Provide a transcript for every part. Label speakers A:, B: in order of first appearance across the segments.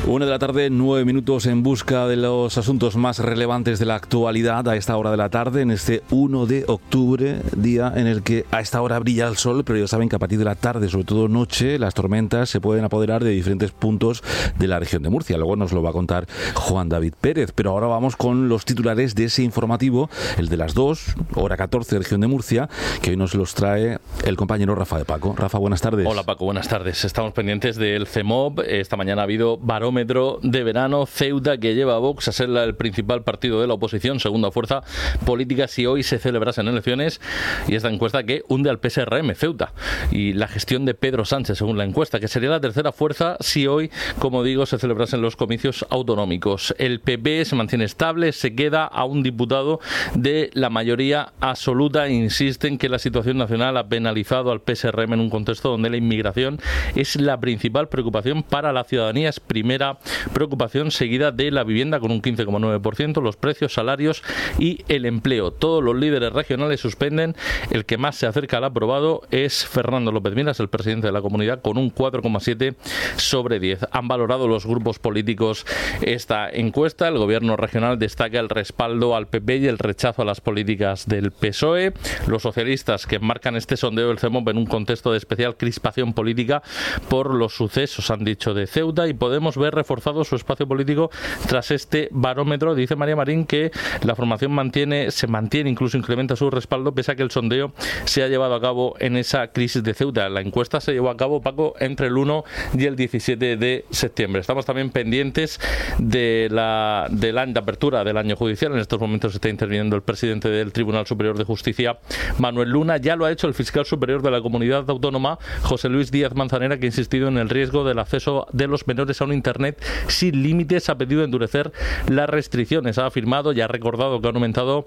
A: 1 de la tarde, 9 minutos en busca de los asuntos más relevantes de la actualidad a esta hora de la tarde, en este 1 de octubre, día en el que a esta hora brilla el sol, pero ya saben que a partir de la tarde, sobre todo noche, las tormentas se pueden apoderar de diferentes puntos de la región de Murcia. Luego nos lo va a contar Juan David Pérez, pero ahora vamos con los titulares de ese informativo, el de las 2, hora 14, región de Murcia, que hoy nos los trae el compañero Rafa de Paco. Rafa, buenas tardes.
B: Hola Paco, buenas tardes. Estamos pendientes del CEMOV. Esta mañana ha habido barómetro de verano. Ceuta, que lleva a Vox a ser el principal partido de la oposición, segunda fuerza política si hoy se celebrasen elecciones, y esta encuesta que hunde al PSRM, Ceuta, y la gestión de Pedro Sánchez, según la encuesta, que sería la tercera fuerza si hoy, como digo, se celebrasen los comicios autonómicos. El PP se mantiene estable, se queda a un diputado de la mayoría absoluta e insiste en que la situación nacional ha penalizado al PSRM en un contexto donde la inmigración es la principal preocupación para la ciudadanía. Es primera preocupación, seguida de la vivienda con un 15,9%, los precios, salarios y el empleo. Todos los líderes regionales suspenden. El que más se acerca al aprobado es Fernando López Miras, el presidente de la comunidad, con un 4,7 sobre 10. Han valorado los grupos políticos esta encuesta. El gobierno regional destaca el respaldo al PP y el rechazo a las políticas del PSOE. Los socialistas, que marcan este sondeo del CEMOV en un contexto de especial crispación política por los sucesos, han dicho, de Ceuta, y Podemos ver reforzado su espacio político tras este barómetro. Dice María Marín que la formación se mantiene, incluso incrementa su respaldo, pese a que el sondeo se ha llevado a cabo en esa crisis de Ceuta. La encuesta se llevó a cabo, Paco, entre el 1 y el 17 de septiembre. Estamos también pendientes de la apertura del año judicial. En estos momentos está interviniendo el presidente del Tribunal Superior de Justicia, Manuel Luna. Ya lo ha hecho el fiscal superior de la comunidad autónoma, José Luis Díaz Manzanera, que ha insistido en el riesgo del acceso de los menores a un Internet sin límites. Ha pedido endurecer las restricciones. Ha afirmado y ha recordado que han aumentado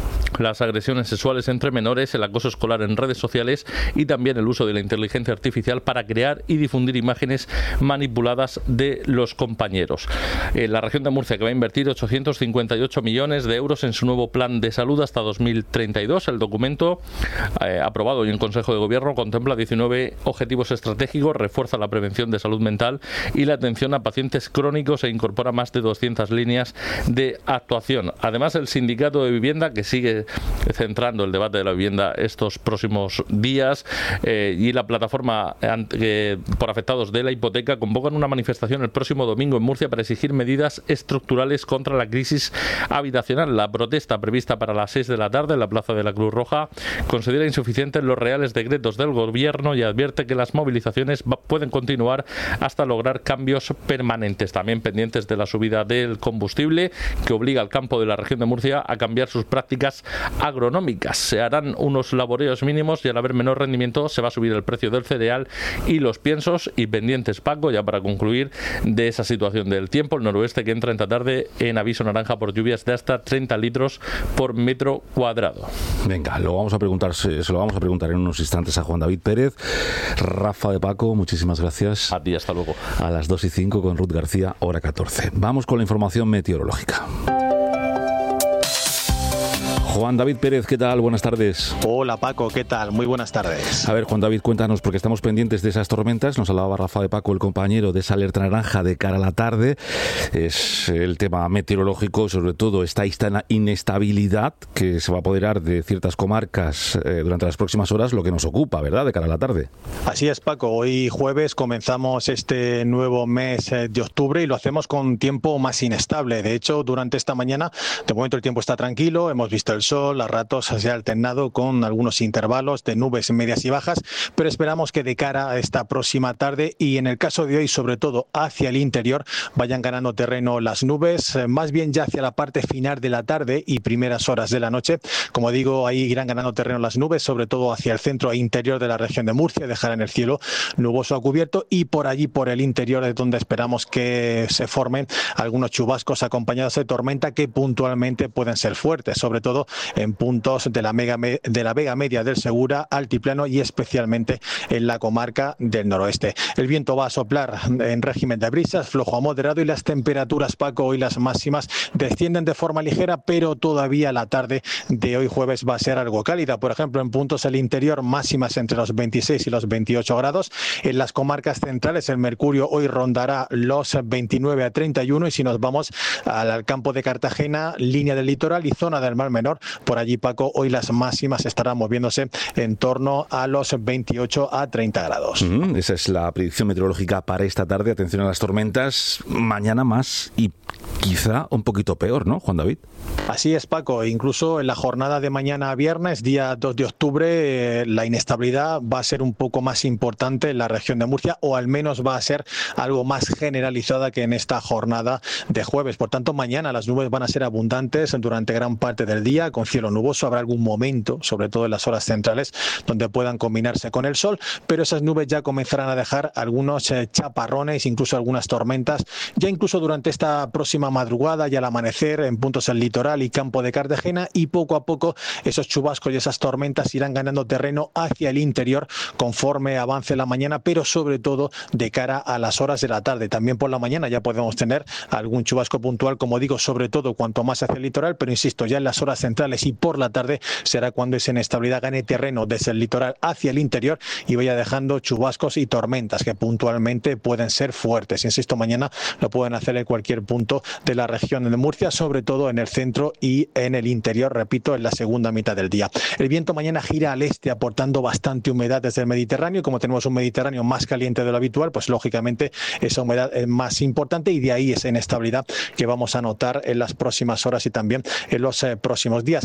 B: las agresiones sexuales entre menores, el acoso escolar en redes sociales y también el uso de la inteligencia artificial para crear y difundir imágenes manipuladas de los compañeros. La región de Murcia, que va a invertir 858 millones de euros en su nuevo plan de salud hasta 2032. El documento aprobado hoy en Consejo de Gobierno contempla 19 objetivos estratégicos, refuerza la prevención de salud mental y la atención a pacientes crónicos e incorpora más de 200 líneas de actuación. Además, el sindicato de vivienda, que sigue centrando el debate de la vivienda estos próximos días, y la plataforma por afectados de la hipoteca convocan una manifestación el próximo domingo en Murcia para exigir medidas estructurales contra la crisis habitacional. La protesta, prevista para las 6 de la tarde en la Plaza de la Cruz Roja, considera insuficientes los reales decretos del Gobierno y advierte que las movilizaciones pueden continuar hasta lograr cambios permanentes. También pendientes de la subida del combustible, que obliga al campo de la región de Murcia a cambiar sus prácticas agronómicas. Se harán unos laboreos mínimos y al haber menor rendimiento se va a subir el precio del cereal y los piensos. Y pendientes, Paco, ya para concluir, de esa situación del tiempo, el noroeste, que entra esta tarde en aviso naranja por lluvias de hasta 30 litros por metro cuadrado.
A: Venga, se lo vamos a preguntar en unos instantes a Juan David Pérez. Rafa de Paco, muchísimas gracias.
B: A ti, hasta luego.
A: A las 2:05 con Ruth García, hora 14. Vamos con la información meteorológica. Juan David Pérez, ¿qué tal? Buenas tardes.
C: Hola Paco, ¿qué tal? Muy buenas tardes.
A: A ver, Juan David, cuéntanos, porque estamos pendientes de esas tormentas. Nos hablaba Rafa de Paco, el compañero, de esa alerta naranja de cara a la tarde. Es el tema meteorológico, sobre todo esta inestabilidad que se va a apoderar de ciertas comarcas durante las próximas horas, lo que nos ocupa, ¿verdad?, de cara a la tarde.
C: Así es, Paco. Hoy jueves comenzamos este nuevo mes de octubre y lo hacemos con tiempo más inestable. De hecho, durante esta mañana, de momento el tiempo está tranquilo, hemos visto el sol, a ratos se ha alternado con algunos intervalos de nubes medias y bajas, pero esperamos que de cara a esta próxima tarde y en el caso de hoy, sobre todo hacia el interior, vayan ganando terreno las nubes, más bien ya hacia la parte final de la tarde y primeras horas de la noche. Como digo, ahí irán ganando terreno las nubes, sobre todo hacia el centro e interior de la región de Murcia, dejarán el cielo nuboso a cubierto, y por allí, por el interior, es donde esperamos que se formen algunos chubascos acompañados de tormenta que puntualmente pueden ser fuertes, sobre todo en puntos de la Vega Media del Segura, Altiplano y especialmente en la comarca del noroeste. El viento va a soplar en régimen de brisas, flojo a moderado, y las temperaturas, Paco, hoy las máximas descienden de forma ligera, pero todavía la tarde de hoy jueves va a ser algo cálida. Por ejemplo, en puntos del interior, máximas entre los 26 y los 28 grados. En las comarcas centrales el mercurio hoy rondará los 29 a 31, y si nos vamos al campo de Cartagena, línea del litoral y zona del Mar Menor, por allí, Paco, hoy las máximas estarán moviéndose en torno a los 28 a 30 grados.
A: Esa es la predicción meteorológica para esta tarde. Atención a las tormentas, mañana más y quizá un poquito peor, ¿no, Juan David?
C: Así es, Paco. Incluso en la jornada de mañana viernes, día 2 de octubre, la inestabilidad va a ser un poco más importante en la región de Murcia, o al menos va a ser algo más generalizada que en esta jornada de jueves. Por tanto, mañana las nubes van a ser abundantes durante gran parte del día, con cielo nuboso. Habrá algún momento, sobre todo en las horas centrales, donde puedan combinarse con el sol, pero esas nubes ya comenzarán a dejar algunos chaparrones, incluso algunas tormentas, ya incluso durante esta próxima madrugada y al amanecer en puntos del litoral y campo de Cartagena, y poco a poco esos chubascos y esas tormentas irán ganando terreno hacia el interior conforme avance la mañana, pero sobre todo de cara a las horas de la tarde. También por la mañana ya podemos tener algún chubasco puntual, como digo, sobre todo cuanto más hacia el litoral, pero insisto, ya en las horas centrales y por la tarde será cuando esa inestabilidad gane terreno desde el litoral hacia el interior y vaya dejando chubascos y tormentas que puntualmente pueden ser fuertes. Insisto, mañana lo pueden hacer en cualquier punto de la región de Murcia, sobre todo en el centro y en el interior, repito, en la segunda mitad del día. El viento mañana gira al este, aportando bastante humedad desde el Mediterráneo, y como tenemos un Mediterráneo más caliente de lo habitual, pues lógicamente esa humedad es más importante, y de ahí esa inestabilidad que vamos a notar en las próximas horas y también en los próximos días.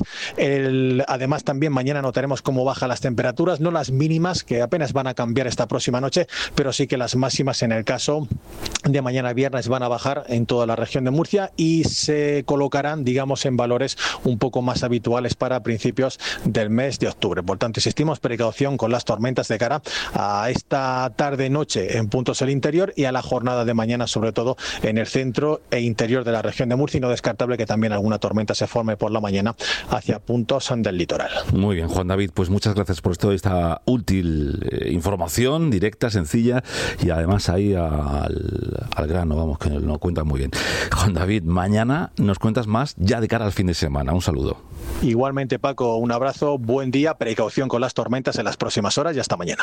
C: Además, también mañana notaremos cómo bajan las temperaturas, no las mínimas, que apenas van a cambiar esta próxima noche, pero sí que las máximas en el caso de mañana viernes van a bajar en toda la región de Murcia y se colocarán, digamos, en valores un poco más habituales para principios del mes de octubre. Por tanto, insistimos, precaución con las tormentas de cara a esta tarde-noche en puntos del interior y a la jornada de mañana, sobre todo en el centro e interior de la región de Murcia, y no descartable que también alguna tormenta se forme por la mañana hacia puntos del litoral.
A: Muy bien, Juan David, pues muchas gracias por esta útil información, directa, sencilla y además ahí al grano, vamos, que lo cuentan muy bien. Juan David, mañana nos cuentas más ya de cara al fin de semana. Un saludo.
C: Igualmente, Paco, un abrazo, buen día, precaución con las tormentas en las próximas horas y hasta mañana.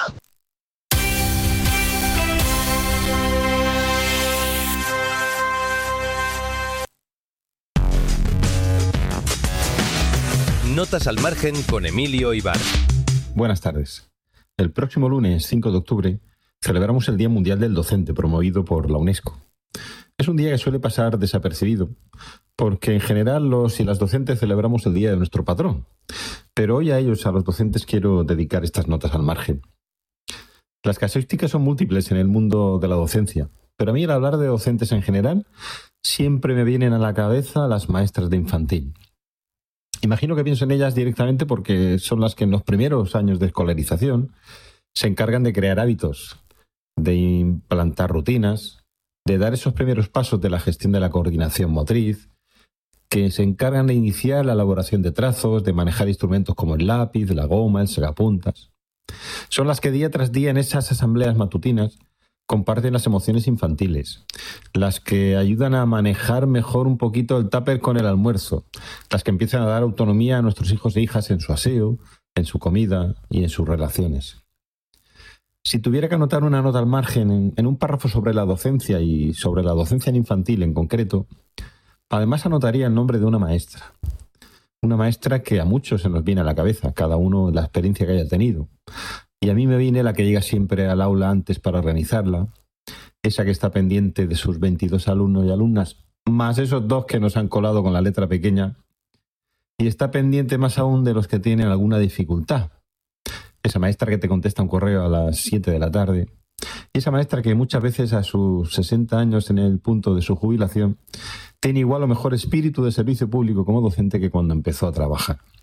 D: Notas al margen con Emilio Ibar.
E: Buenas tardes. El próximo lunes 5 de octubre celebramos el Día Mundial del Docente, promovido por la UNESCO. Es un día que suele pasar desapercibido, porque en general los y las docentes celebramos el día de nuestro patrón. Pero hoy a ellos, a los docentes, quiero dedicar estas notas al margen. Las casuísticas son múltiples en el mundo de la docencia, pero a mí, al hablar de docentes en general, siempre me vienen a la cabeza las maestras de infantil. Imagino que pienso en ellas directamente porque son las que en los primeros años de escolarización se encargan de crear hábitos, de implantar rutinas, de dar esos primeros pasos de la gestión de la coordinación motriz, que se encargan de iniciar la elaboración de trazos, de manejar instrumentos como el lápiz, la goma, el sacapuntas. Son las que día tras día en esas asambleas matutinas comparten las emociones infantiles, las que ayudan a manejar mejor un poquito el tupper con el almuerzo, las que empiezan a dar autonomía a nuestros hijos e hijas en su aseo, en su comida y en sus relaciones. Si tuviera que anotar una nota al margen en un párrafo sobre la docencia y sobre la docencia en infantil en concreto, además anotaría el nombre de una maestra. Una maestra que a muchos se nos viene a la cabeza, cada uno la experiencia que haya tenido. Y a mí me viene la que llega siempre al aula antes para organizarla, esa que está pendiente de sus 22 alumnos y alumnas, más esos 2 que nos han colado con la letra pequeña, y está pendiente más aún de los que tienen alguna dificultad. Esa maestra que te contesta un correo a las 7 de la tarde, y esa maestra que muchas veces a sus 60 años en el punto de su jubilación tiene igual o mejor espíritu de servicio público como docente que cuando empezó a trabajar.